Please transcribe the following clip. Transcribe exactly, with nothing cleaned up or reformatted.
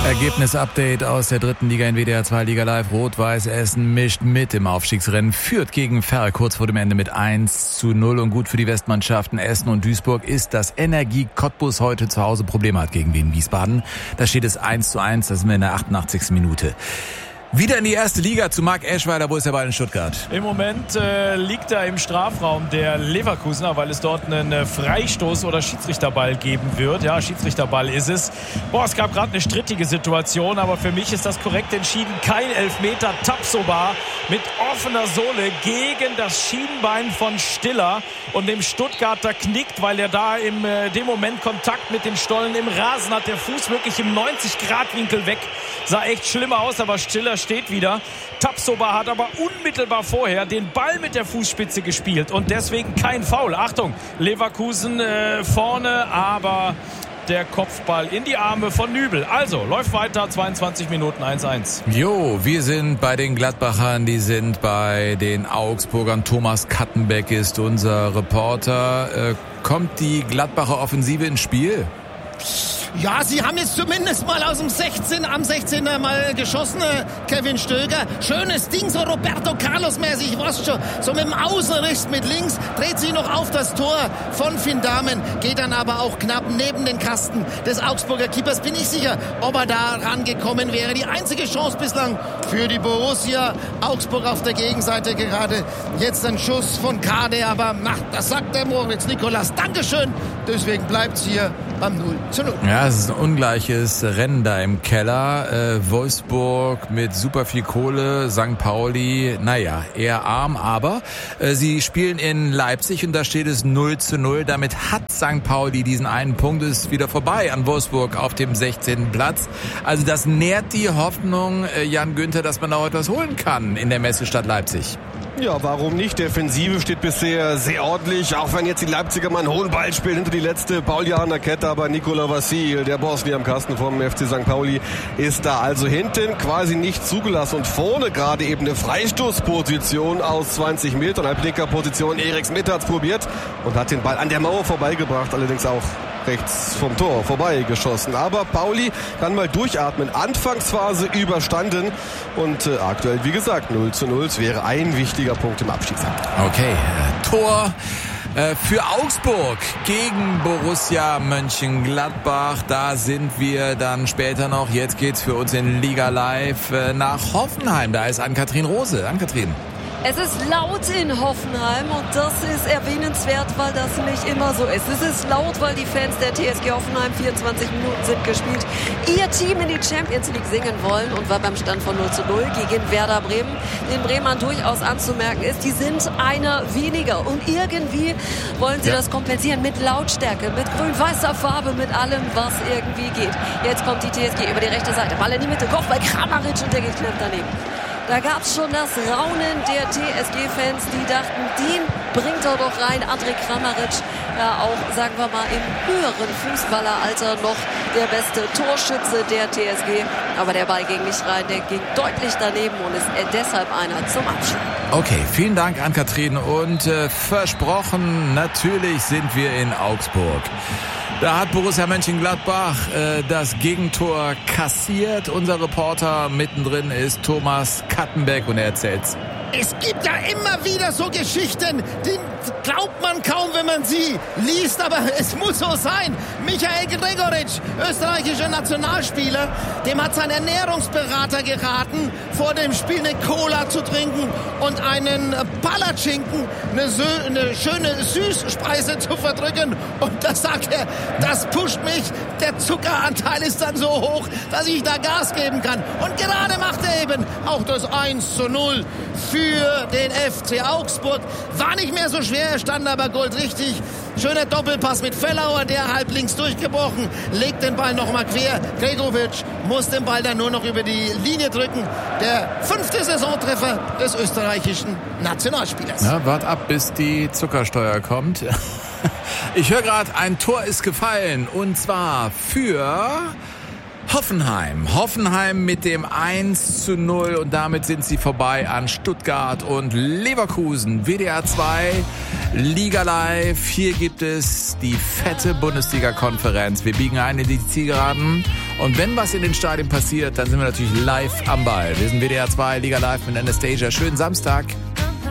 Ergebnis-Update aus der dritten Liga in W D R zwei Liga Live. Rot-Weiß Essen mischt mit im Aufstiegsrennen, führt gegen Ferl kurz vor dem Ende mit eins zu null. Und gut für die Westmannschaften Essen und Duisburg ist, dass Energie Cottbus heute zu Hause Probleme hat gegen Wien Wiesbaden. Da steht es eins zu eins, das sind wir in der achtundachtzigsten Minute. Wieder in die erste Liga zu Marc Eschweiler. Wo ist der Ball in Stuttgart? Im Moment äh, liegt er im Strafraum der Leverkusener, weil es dort einen äh, Freistoß- oder Schiedsrichterball geben wird. Ja, Schiedsrichterball ist es. Boah, es gab gerade eine strittige Situation, aber für mich ist das korrekt entschieden. Kein Elfmeter. Tapsoba mit offener Sohle gegen das Schienbein von Stiller. Und dem Stuttgarter knickt, weil er da im äh, dem Moment Kontakt mit den Stollen im Rasen hat. Der Fuß wirklich im neunzig Grad Winkel weg. Sah echt schlimm aus, aber Stiller steht wieder. Tapsoba hat aber unmittelbar vorher den Ball mit der Fußspitze gespielt und deswegen kein Foul. Achtung, Leverkusen äh, vorne, aber der Kopfball in die Arme von Nübel. Also, läuft weiter, zweiundzwanzig Minuten, eins zu eins. Jo, wir sind bei den Gladbachern, die sind bei den Augsburgern. Thomas Kattenbeck ist unser Reporter. Äh, kommt die Gladbacher Offensive ins Spiel? Ja, sie haben jetzt zumindest mal aus dem sechzehn, am sechzehner mal geschossen, Kevin Stöger. Schönes Ding, so Roberto Carlos-mäßig, was schon. So mit dem Außenriss mit links, dreht sich noch auf das Tor von Finn Dahmen, geht dann aber auch knapp neben den Kasten des Augsburger Keepers. Bin ich sicher, ob er da rangekommen wäre. Die einzige Chance bislang für die Borussia. Augsburg auf der Gegenseite gerade. Jetzt ein Schuss von Kade, aber ach, das sagt der Moritz Nikolas. Dankeschön. Deswegen bleibt's hier beim null zu null. Ja, es ist ein ungleiches Rennen da im Keller. Äh, Wolfsburg mit super viel Kohle, Sankt Pauli, naja, eher arm, aber äh, sie spielen in Leipzig und da steht es null zu null. Damit hat Sankt Pauli diesen einen Punkt, ist wieder vorbei an Wolfsburg auf dem sechzehnten Platz. Also das nährt die Hoffnung, äh, Jan Günther, dass man da heute was holen kann in der Messestadt Leipzig. Ja, warum nicht? Defensive steht bisher sehr ordentlich, auch wenn jetzt die Leipziger mal einen hohen Ball spielen hinter die letzte Paulianer Kette, aber Nikola Vassil, der Bosnier am Kasten vom F C Sankt Pauli, ist da also hinten quasi nicht zugelassen und vorne gerade eben eine Freistoßposition aus zwanzig Metern, Halblinker-Position. Erik Smith hat's probiert und hat den Ball an der Mauer vorbeigebracht, allerdings auch rechts vom Tor vorbei geschossen. Aber Pauli kann mal durchatmen. Anfangsphase überstanden und äh, aktuell, wie gesagt, null zu null. Es wäre ein wichtiger Punkt im Abstiegskampf. Okay, äh, Tor äh, für Augsburg gegen Borussia Mönchengladbach. Da sind wir dann später noch. Jetzt geht's für uns in Liga Live äh, nach Hoffenheim. Da ist Ann-Kathrin Rose. Ann-Kathrin. Es ist laut in Hoffenheim und das ist erwähnenswert, weil das nicht immer so ist. Es ist laut, weil die Fans der T S G Hoffenheim vierundzwanzig Minuten sind gespielt, ihr Team in die Champions League singen wollen und war beim Stand von null zu null gegen Werder Bremen. Den Bremern durchaus anzumerken ist, die sind einer weniger und irgendwie wollen sie ja. das kompensieren mit Lautstärke, mit grün-weißer Farbe, mit allem, was irgendwie geht. Jetzt kommt die T S G über die rechte Seite, Ball in die Mitte, Kopf bei Kramaric und der geht knapp daneben. Da gab es schon das Raunen der T S G-Fans, die dachten, den bringt er doch rein. Andrej Kramaric, ja auch, sagen wir mal, im höheren Fußballeralter noch der beste Torschütze der T S G. Aber der Ball ging nicht rein, der ging deutlich daneben und ist deshalb einer zum Abschluss. Okay, vielen Dank Ann-Kathrin und äh, versprochen, natürlich sind wir in Augsburg. Da hat Borussia Mönchengladbach äh, das Gegentor kassiert. Unser Reporter mittendrin ist Thomas Kattenbeck und er erzählt's. Es gibt ja immer wieder so Geschichten, die glaubt man kaum, wenn man sie liest, aber es muss so sein. Michael Gregoritsch, österreichischer Nationalspieler, dem hat sein Ernährungsberater geraten, vor dem Spiel eine Cola zu trinken und einen Palatschinken, eine, Sö- eine schöne Süßspeise zu verdrücken. Und da sagt er, das pusht mich, der Zuckeranteil ist dann so hoch, dass ich da Gas geben kann. Und gerade macht er eben auch das eins zu null für den F C Augsburg. War nicht mehr so schwer, er stand aber goldrichtig. Schöner Doppelpass mit Fellauer, der halb links durchgebrochen, legt den Ball nochmal quer. Gregovic muss den Ball dann nur noch über die Linie drücken. Der fünfte Saisontreffer des österreichischen Nationalspielers. Na, wart ab, bis die Zuckersteuer kommt. Ich höre gerade, ein Tor ist gefallen und zwar für Hoffenheim. Hoffenheim mit dem eins zu null und damit sind sie vorbei an Stuttgart und Leverkusen. W D R zwei Liga Live. Hier gibt es die fette Bundesliga-Konferenz. Wir biegen ein in die Zielgeraden. Und wenn was in den Stadien passiert, dann sind wir natürlich live am Ball. Wir sind W D R zwei, Liga Live mit Anastasia. Schönen Samstag.